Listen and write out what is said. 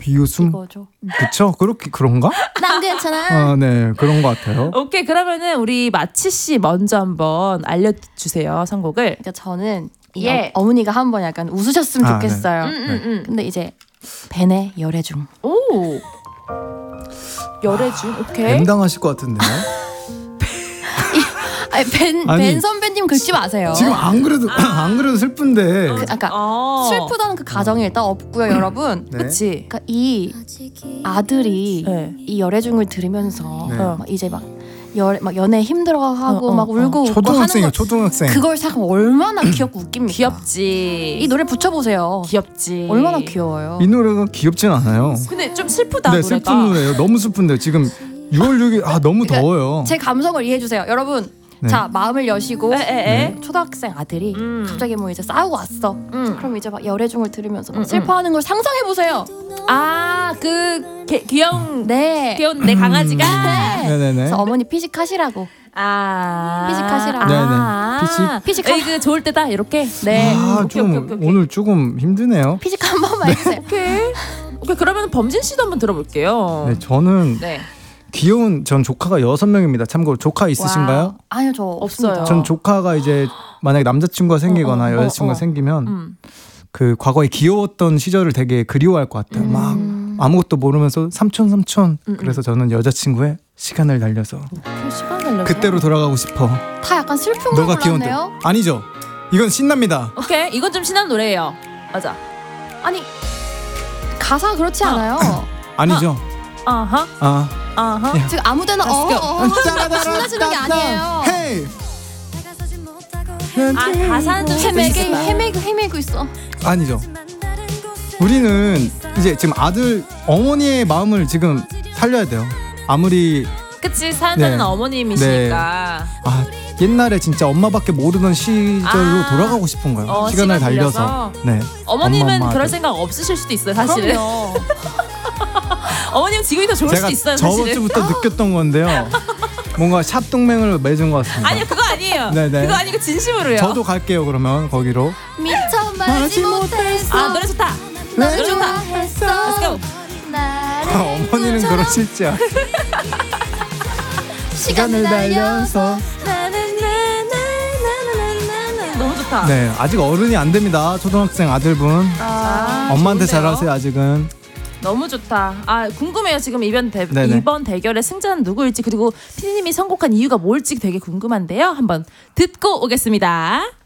비웃음? 이거죠. 그쵸? 그런가? 난 괜찮아. 네, 그런 것 같아요. 오케이, 그러면은 우리 마치 씨 먼저 한번 알려주세요, 선곡을. 그러니까 저는 어머니가 한번 약간 웃으셨으면 좋겠어요. 네. 근데 이제 벤의 열애중. 오, 열애중. 오케이. 뱀당하실 것 같은데요? 벤 선배님 긁지 마세요. 지금 안 그래도 슬픈데. 그러니까 슬프다는 그 가정이 일단 없고요, 여러분. 네. 그치. 그러니까 이 아들이 이 열애중을 들으면서 네. 막 이제 막 연애 힘들어하고 막 울고 웃고 초등학생이요, 하는 거, 초등학생. 그걸 생각하면 얼마나 귀엽고 웃깁니까? 귀엽지. 이 노래 붙여보세요. 귀엽지. 얼마나 귀여워요. 이 노래가 귀엽진 않아요. 근데 좀 슬프다. 네, 노래가. 슬픈 노래예요. 너무 슬픈데 지금 6월 6일 너무 그러니까 더워요. 제 감성을 이해해주세요, 여러분. 네. 자, 마음을 여시고 네. 초등학생 아들이 갑자기 뭐 이제 싸우고 왔어. 그럼 이제 막 열애중을 들으면서 막 슬퍼하는 걸 상상해 보세요. 그 귀여운 네. 귀여운 내 강아지가. 네네네. 그래서 어머니 피식하시라고. 피식하시라고. 네네. 피식 그 좋을 때다 이렇게. 네. 오케이. 오늘 조금 힘드네요. 피식 한 번만 해주세요. 오케이, 그러면 범진 씨도 한번 들어볼게요. 네, 저는 귀여운 전 조카가 6명입니다. 참고로 조카 있으신가요? 와. 아니요, 저 없어요. 전 조카가 이제 만약에 남자친구가 생기거나 여자친구가 생기면 그 과거에 귀여웠던 시절을 되게 그리워할 것 같아요. 막 아무것도 모르면서 삼촌. 그래서 저는 여자친구의 시간을 날려서 그때로 돌아가고 싶어. 다 약간 슬픈 걸 너가 귀여운데. 골랐네요. 아니죠. 이건 신납니다. 오케이, 이건 좀 신나는 노래예요. 맞아. 아니 가사 그렇지 않아요. 아니죠. 지금 아무데나 신나지는 게 아니에요. 헤이. 가사는 좀 헤매고 있어. 아니죠. 우리는 이제 지금 어머니의 마음을 지금 살려야 돼요. 아무리 그치, 사연자는 어머님이시니까. 옛날에 진짜 엄마밖에 모르던 시절로 돌아가고 싶은 거예요. 시간을 달려서. 네. 어머님은 엄마, 그럴 생각 없으실 수도 있어요, 사실은. 그럼요. 어머님 지금이 더 좋을 수도 있어요, 제가 사실은. 저번주부터 느꼈던 건데요. 뭔가 샵 동맹을 맺은 것 같습니다. 아니요, 그거 아니에요. 네네. 그거 아니고 진심으로요. 저도 갈게요, 그러면 거기로. 미쳐 말지 못했어. 노래 좋다. 널 노래 좋다. 좋아했어. Let's go. 어머니는 그러실지. 시간을 달려서. 너무 좋다. 네, 아직 어른이 안 됩니다. 초등학생 아들분. 엄마한테 좋은데요? 잘하세요, 아직은. 너무 좋다. 궁금해요. 지금 이번 대결의 승자는 누구일지, 그리고 피디님이 선곡한 이유가 뭘지 되게 궁금한데요. 한번 듣고 오겠습니다.